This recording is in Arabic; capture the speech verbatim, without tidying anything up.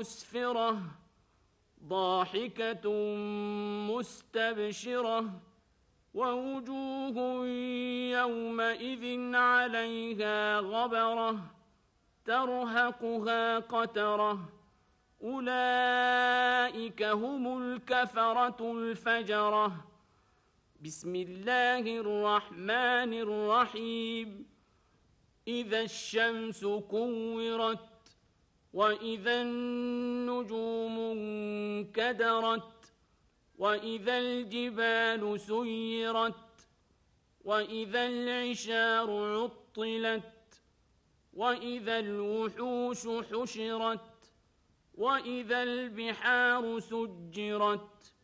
مسفرة ضاحكة مستبشرة ووجوه يومئذ عليها غبرة ترهقها قترة أولئك هم الكفرة الفجرة. بسم الله الرحمن الرحيم. إذا الشمس كورت وإذا النجوم انكدرت وإذا الجبال سيرت وإذا العشار عطلت وإذا الوحوش حشرت وإذا البحار سجرت